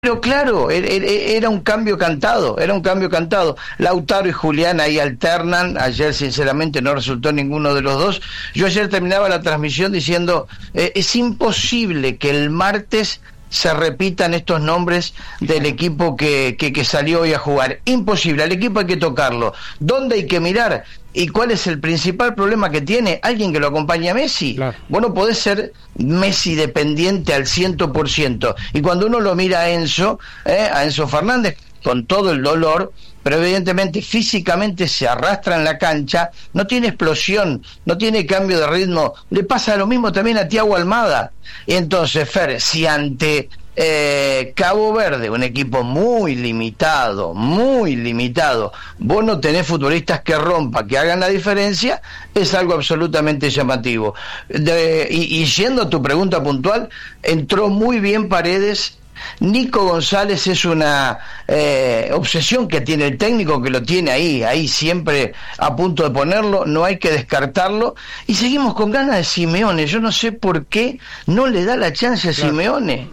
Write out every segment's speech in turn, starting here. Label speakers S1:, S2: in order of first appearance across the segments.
S1: Pero claro, era un cambio cantado, era un cambio cantado. Lautaro y Julián ahí alternan. Ayer sinceramente no resultó ninguno de los dos. Yo ayer terminaba la transmisión diciendo, es imposible que el martes se repitan estos nombres del equipo que salió hoy a jugar. Imposible, al equipo hay que tocarlo. ¿Dónde hay que mirar? ¿Y cuál es el principal problema que tiene? Alguien que lo acompañe a Messi.
S2: Claro.
S1: Vos no podés ser Messi dependiente al 100%. Y cuando uno lo mira a Enzo Fernández, con todo el dolor, pero evidentemente físicamente se arrastra en la cancha, no tiene explosión, no tiene cambio de ritmo. Le pasa lo mismo también a Thiago Almada. Y entonces, Fer, si ante Cabo Verde, un equipo muy limitado, vos no tenés futbolistas que rompan, que hagan la diferencia, es algo absolutamente llamativo. Y yendo a tu pregunta puntual, entró muy bien Paredes. Nico González es una obsesión que tiene el técnico, que lo tiene ahí siempre a punto de ponerlo, no hay que descartarlo, y seguimos con ganas de Simeone. Yo no sé por qué no le da la chance a Simeone,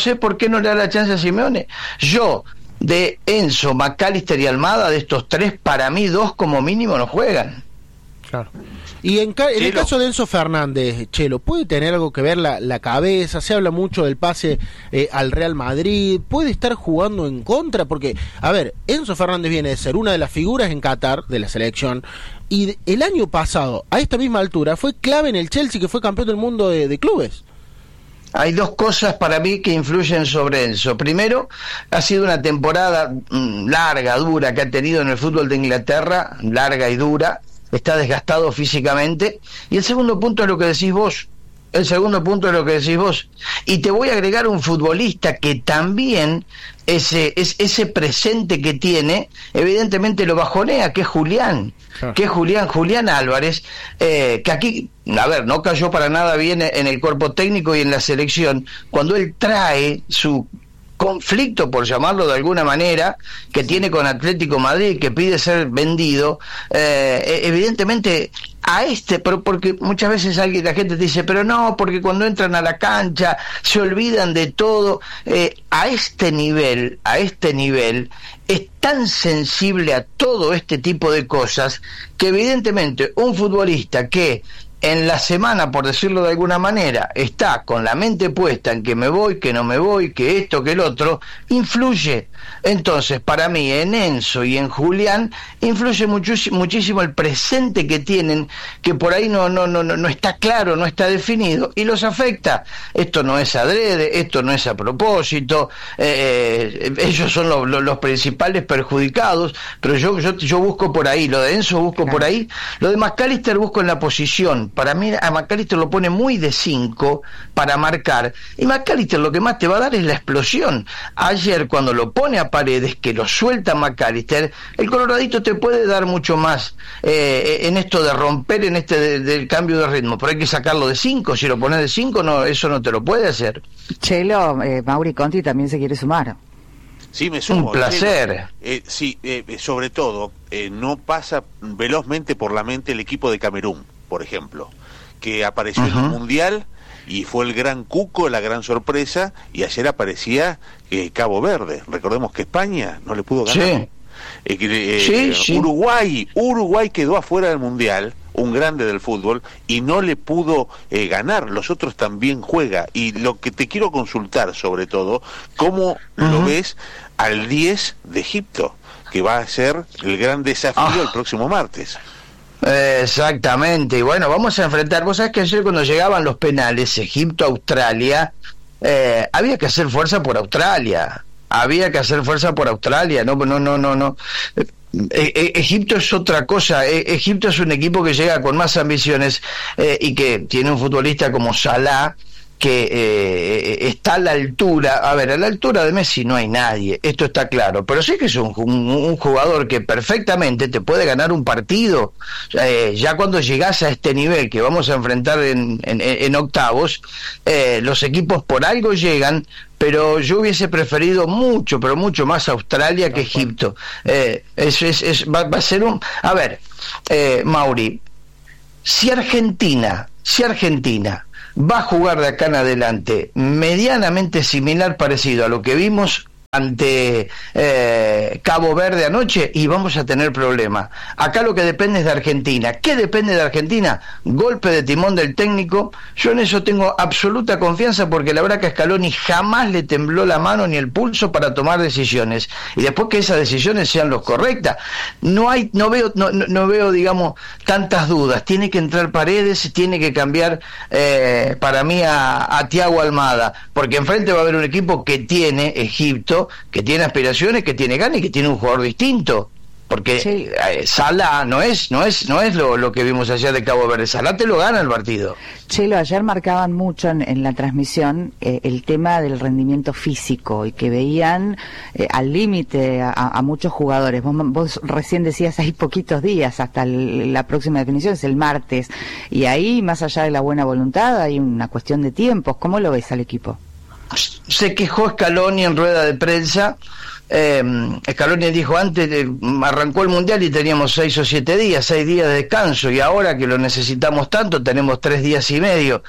S1: Yo, de Enzo, McAllister y Almada, de estos tres, para mí dos como mínimo no juegan.
S2: Claro. Y en el caso de Enzo Fernández, Chelo, ¿puede tener algo que ver la cabeza? Se habla mucho del pase al Real Madrid. ¿Puede estar jugando en contra? Porque, a ver, Enzo Fernández viene de ser una de las figuras en Qatar de la selección, y el año pasado, a esta misma altura, fue clave en el Chelsea, que fue campeón del mundo de clubes.
S1: Hay dos cosas para mí que influyen sobre Enzo. Primero, ha sido una temporada larga, dura, que ha tenido en el fútbol de Inglaterra, larga y dura. Está desgastado físicamente. Y el segundo punto es lo que decís vos. Y te voy a agregar un futbolista que también ese presente que tiene, evidentemente lo bajonea, que es Julián. Julián Álvarez, que aquí, a ver, no cayó para nada bien en el cuerpo técnico y en la selección, cuando él trae su conflicto, por llamarlo de alguna manera, que tiene con Atlético Madrid, que pide ser vendido, evidentemente pero porque muchas veces la gente te dice, pero no, porque cuando entran a la cancha se olvidan de todo. A este nivel es tan sensible a todo este tipo de cosas, que evidentemente un futbolista que en la semana, por decirlo de alguna manera, está con la mente puesta en que me voy, que no me voy, que esto, que el otro, influye. Entonces, para mí, en Enzo y en Julián, influye muchísimo el presente que tienen, que por ahí no está claro, no está definido, y los afecta. Esto no es adrede, esto no es a propósito, ellos son los principales perjudicados, pero yo busco por ahí, lo de Enzo busco por ahí, lo de McAllister busco en la posición. Para mí a McAllister lo pone muy de 5 para marcar, y McAllister lo que más te va a dar es la explosión. Ayer, cuando lo pone a Paredes, que lo suelta McAllister, el coloradito te puede dar mucho más en esto de romper, en del cambio de ritmo, pero hay que sacarlo de 5. Si lo pones de 5, no, eso no te lo puede hacer.
S3: Chelo, Mauri Conti también se quiere sumar.
S4: Sí, me sumo.
S1: Un placer.
S4: Sobre todo, no pasa velozmente por la mente el equipo de Camerún, por ejemplo, que apareció en el Mundial y fue el gran cuco, la gran sorpresa, y ayer aparecía Cabo Verde. Recordemos que España no le pudo ganar.
S1: Sí.
S4: Uruguay quedó afuera del Mundial, un grande del fútbol, y no le pudo ganar. Los otros también juega. Y lo que te quiero consultar, sobre todo, ¿cómo lo ves al 10 de Egipto, que va a ser el gran desafío el próximo martes?
S1: Exactamente, y bueno, vamos a enfrentar. Vos sabés que ayer, cuando llegaban los penales Egipto-Australia, había que hacer fuerza por Australia, no. Egipto es otra cosa. Egipto es un equipo que llega con más ambiciones, y que tiene un futbolista como Salah, que está a la altura. A ver, a la altura de Messi no hay nadie, esto está claro, pero sí que es un jugador que perfectamente te puede ganar un partido. Ya cuando llegás a este nivel que vamos a enfrentar en octavos, los equipos por algo llegan, pero yo hubiese preferido mucho, pero mucho más Australia que Egipto. Va a ser a ver, Mauri, si Argentina va a jugar de acá en adelante medianamente similar, parecido a lo que vimos ante Cabo Verde anoche y vamos a tener problemas. Acá lo que depende es de Argentina. ¿Qué depende de Argentina? Golpe de timón del técnico. Yo en eso tengo absoluta confianza porque la verdad que a Scaloni jamás le tembló la mano ni el pulso para tomar decisiones y después que esas decisiones sean las correctas. No veo digamos tantas dudas. Tiene que entrar Paredes, tiene que cambiar para mí a Thiago Almada, porque enfrente va a haber un equipo que tiene Egipto, que tiene aspiraciones, que tiene ganas y que tiene un jugador distinto, porque sí. Salah no es lo que vimos ayer de Cabo Verde. Salah te lo gana el partido.
S3: Chelo, ayer marcaban mucho en la transmisión el tema del rendimiento físico y que veían al límite a muchos jugadores. Vos recién decías hay poquitos días hasta la próxima definición, es el martes, y ahí más allá de la buena voluntad hay una cuestión de tiempos. ¿Cómo lo ves al equipo?
S1: Se quejó Scaloni en rueda de prensa. Scaloni dijo antes, arrancó el Mundial y teníamos 6 o 7 días, 6 días de descanso, y ahora que lo necesitamos tanto tenemos 3 días y medio.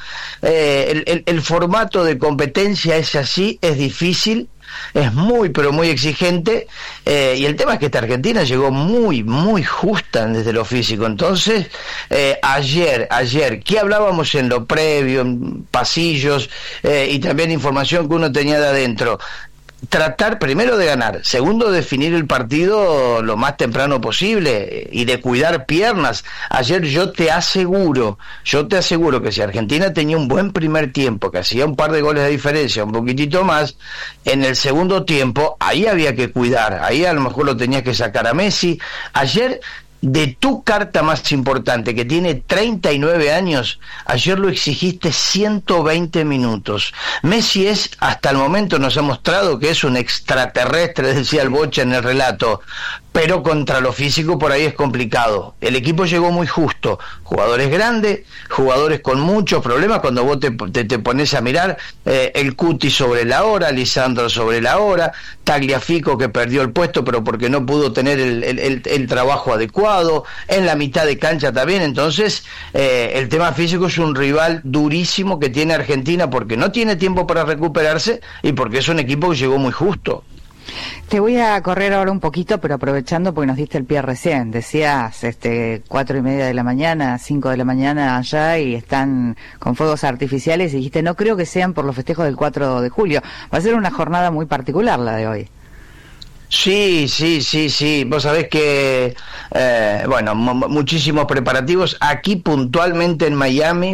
S1: El formato de competencia es así, es difícil, es muy pero muy exigente, y el tema es que esta Argentina llegó muy justa desde lo físico. Entonces ayer ¿qué hablábamos en lo previo, en pasillos, y también información que uno tenía de adentro? Tratar primero de ganar, segundo definir el partido lo más temprano posible y de cuidar piernas. Ayer yo te aseguro que si Argentina tenía un buen primer tiempo, que hacía un par de goles de diferencia, un poquitito más, en el segundo tiempo ahí había que cuidar, ahí a lo mejor lo tenías que sacar a Messi. Ayer, de tu carta más importante, que tiene 39 años, ayer lo exigiste 120 minutos. Messi hasta el momento nos ha mostrado que es un extraterrestre, decía el Bocha en el relato, pero contra lo físico por ahí es complicado. El equipo llegó muy justo, jugadores grandes, jugadores con muchos problemas. Cuando vos te pones a mirar, el Cuti sobre la hora, Lisandro sobre la hora, Tagliafico que perdió el puesto pero porque no pudo tener el trabajo adecuado, en la mitad de cancha también. Entonces el tema físico es un rival durísimo que tiene Argentina, porque no tiene tiempo para recuperarse y porque es un equipo que llegó muy justo.
S3: Te voy a correr ahora un poquito, pero aprovechando porque nos diste el pie recién. Decías 4:30 de la mañana, 5 de la mañana allá, y están con fuegos artificiales, y dijiste, no creo que sean por los festejos del 4 de julio. Va a ser una jornada muy particular la de hoy.
S1: Sí. Vos sabés que, muchísimos preparativos. Aquí puntualmente en Miami,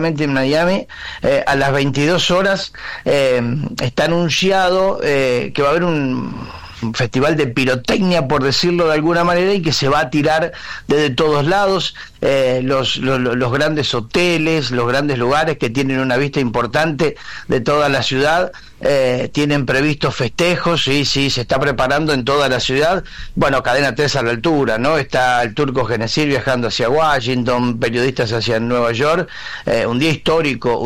S1: a las 22 horas, está anunciado que va a haber un festival de pirotecnia, por decirlo de alguna manera, y que se va a tirar desde todos lados. Los grandes hoteles, los grandes lugares que tienen una vista importante de toda la ciudad, tienen previstos festejos. Sí, se está preparando en toda la ciudad. Bueno, Cadena 3 a la altura, ¿no? Está el Turco Genesir viajando hacia Washington, periodistas hacia Nueva York, un día histórico,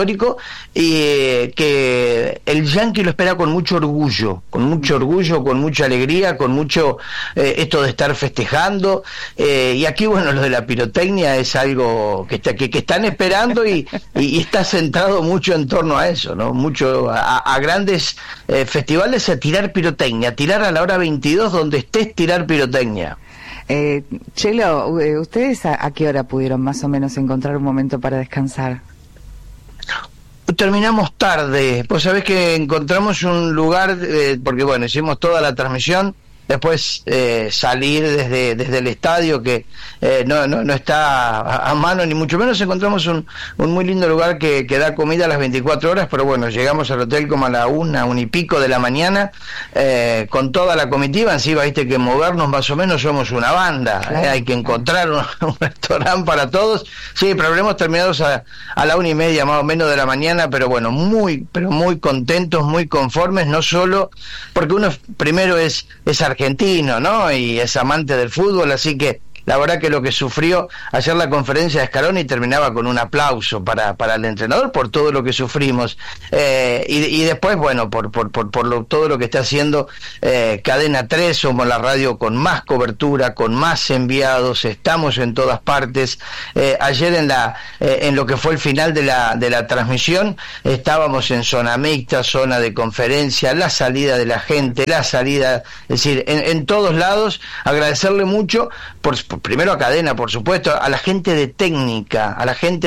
S1: y que el Yankee lo espera con mucho orgullo, con mucha alegría, con mucho esto de estar festejando, y aquí, bueno, lo de la pirotecnia es algo que están esperando y está centrado mucho en torno a eso, ¿no? Mucho a grandes festivales, a tirar pirotecnia, tirar a la hora 22 donde estés, tirar pirotecnia.
S3: Chelo, ¿ustedes a qué hora pudieron más o menos encontrar un momento para descansar?
S1: Terminamos tarde, pues sabés que encontramos un lugar, porque bueno, hicimos toda la transmisión, después salir desde el estadio, que no está a mano, ni mucho menos. Encontramos un muy lindo lugar que da comida a las 24 horas, pero bueno, llegamos al hotel como a la 1 y pico de la mañana, con toda la comitiva. Encima, viste que movernos más o menos, somos una banda, claro. Hay que encontrar un restaurante para todos. Sí, pero habremos terminado a la 1:30 más o menos de la mañana, pero bueno, muy contentos, muy conformes, no solo porque uno primero es argentino, ¿no? Y es amante del fútbol, así que la verdad que lo que sufrió ayer la conferencia de Scaloni terminaba con un aplauso para el entrenador por todo lo que sufrimos, y después, bueno, por todo lo que está haciendo Cadena 3. Somos la radio con más cobertura, con más enviados, estamos en todas partes. Ayer en lo que fue el final de la transmisión, estábamos en zona mixta, zona de conferencia, la salida de la gente, es decir, en todos lados. Agradecerle mucho, primero a Cadena, por supuesto, a la gente de técnica,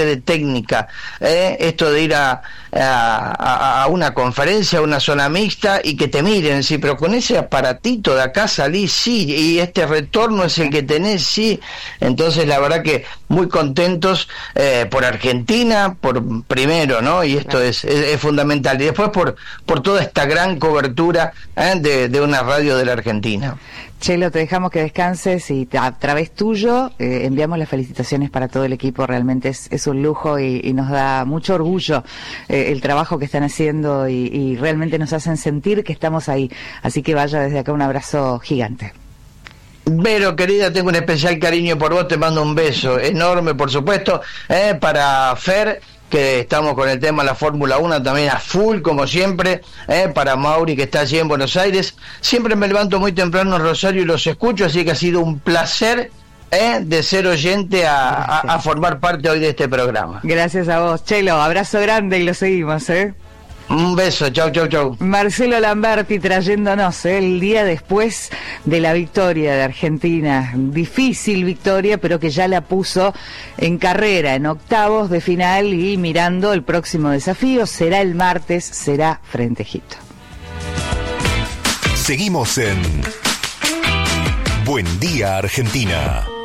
S1: esto de ir a una conferencia, a una zona mixta y que te miren, sí, pero con ese aparatito de acá salís, sí, y este retorno es el que tenés, sí. Entonces la verdad que muy contentos por Argentina, por primero, ¿no? Y esto es fundamental, y después por toda esta gran cobertura de una radio de la Argentina.
S3: Chelo, te dejamos que descanses y a través tuyo enviamos las felicitaciones para todo el equipo. Realmente es un lujo y nos da mucho orgullo el trabajo que están haciendo y realmente nos hacen sentir que estamos ahí. Así que vaya desde acá un abrazo gigante.
S1: Vero, querida, tengo un especial cariño por vos, te mando un beso enorme, por supuesto, para Fer, que estamos con el tema de la Fórmula 1 también a full, como siempre, para Mauri, que está allí en Buenos Aires. Siempre me levanto muy temprano en Rosario y los escucho, así que ha sido un placer de ser oyente a formar parte hoy de este programa.
S3: Gracias a vos, Chelo, abrazo grande y lo seguimos,
S1: Un beso, chau.
S3: Marcelo Lamberti trayéndonos el día después de la victoria de Argentina, difícil victoria, pero que ya la puso en carrera, en octavos de final, y mirando el próximo desafío, será el martes, será frente a Egipto.
S5: Seguimos en Buen Día Argentina.